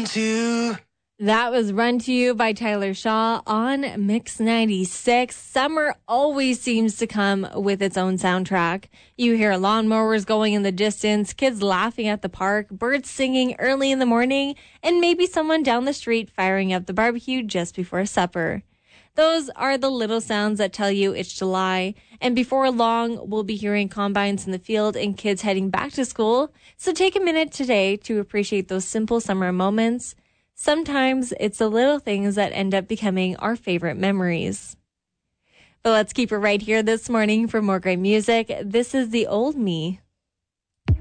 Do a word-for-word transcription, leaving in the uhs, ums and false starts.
to. That was Run to You by Tyler Shaw on Mix ninety-six. Summer always seems to come with its own soundtrack. You hear lawnmowers going in the distance, kids laughing at the park, birds singing early in the morning, and maybe someone down the street firing up the barbecue just before supper. Those are the little sounds that tell you it's July. And before long, we'll be hearing combines in the field and kids heading back to school. So take a minute today to appreciate those simple summer moments. Sometimes it's the little things that end up becoming our favorite memories. But let's keep it right here this morning for more great music. This is The Old Me.